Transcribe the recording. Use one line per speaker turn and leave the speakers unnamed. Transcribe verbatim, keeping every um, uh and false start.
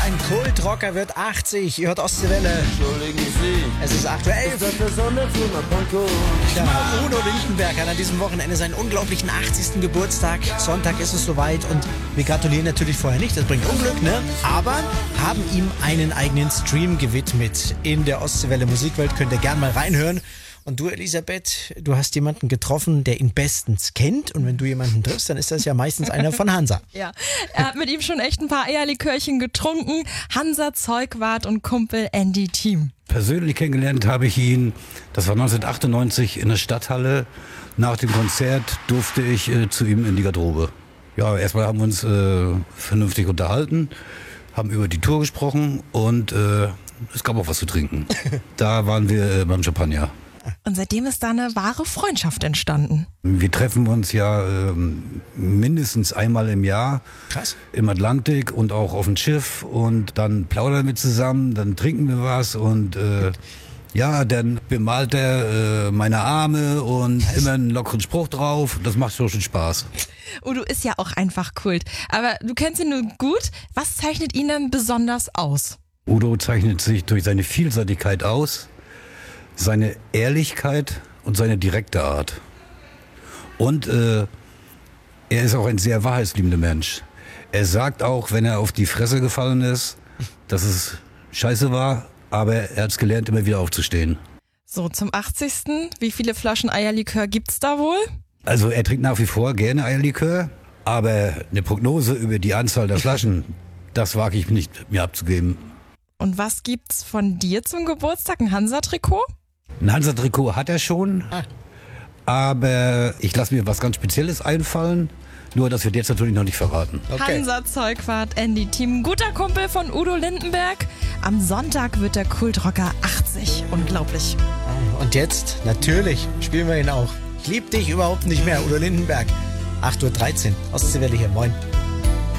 Ein Kultrocker wird achtzig. Ihr hört Ostseewelle.
Entschuldigen Sie.
Es ist acht Uhr elf.
Ist das besonders für mein Panko?
Ja, Udo Lindenberg hat an diesem Wochenende seinen unglaublichen achtzigsten Geburtstag. Sonntag ist es soweit und wir gratulieren natürlich vorher nicht, das bringt Unglück, ne? Aber haben ihm einen eigenen Stream gewidmet. In der Ostseewelle Musikwelt könnt ihr gern mal reinhören. Und du, Elisabeth, du hast jemanden getroffen, der ihn bestens kennt. Und wenn du jemanden triffst, dann ist das ja meistens einer von Hansa.
Ja, er hat mit ihm schon echt ein paar Eierlikörchen getrunken. Hansa Zeugwart und Kumpel Andy Thiem.
Persönlich kennengelernt habe ich ihn, das war neunzehnhundertachtundneunzig in der Stadthalle. Nach dem Konzert durfte ich äh, zu ihm in die Garderobe. Ja, erstmal haben wir uns äh, vernünftig unterhalten, haben über die Tour gesprochen und äh, es gab auch was zu trinken. Da waren wir äh, beim Champagner.
Und seitdem ist da eine wahre Freundschaft entstanden.
Wir treffen uns ja ähm, mindestens einmal im Jahr.
Krass.
Im Atlantik und auch auf dem Schiff. Und dann plaudern wir zusammen, dann trinken wir was und äh, ja, dann bemalt er äh, meine Arme und was? Immer einen lockeren Spruch drauf. Das macht schon Spaß.
Udo ist ja auch einfach Kult. Aber du kennst ihn nur gut. Was zeichnet ihn denn besonders aus?
Udo zeichnet sich durch seine Vielseitigkeit aus, seine Ehrlichkeit und seine direkte Art. Und äh, er ist auch ein sehr wahrheitsliebender Mensch. Er sagt auch, wenn er auf die Fresse gefallen ist, dass es scheiße war, aber er hat es gelernt, immer wieder aufzustehen.
So, zum achtzigsten Wie viele Flaschen Eierlikör gibt's da wohl?
Also er trinkt nach wie vor gerne Eierlikör, aber eine Prognose über die Anzahl der Flaschen, das wage ich nicht mir abzugeben.
Und was gibt's von dir zum Geburtstag? Ein Hansa-Trikot?
Ein Hansa-Trikot hat er schon, ah. aber ich lasse mir was ganz Spezielles einfallen, nur das wird jetzt natürlich noch nicht verraten.
Okay. Hansa Zeugwart, Andy Thiem, guter Kumpel von Udo Lindenberg. Am Sonntag wird der Kultrocker achtzig. Unglaublich.
Und jetzt, natürlich, spielen wir ihn auch. Ich lieb dich überhaupt nicht mehr, Udo Lindenberg. acht Uhr dreizehn, Ostseewelle hier, moin.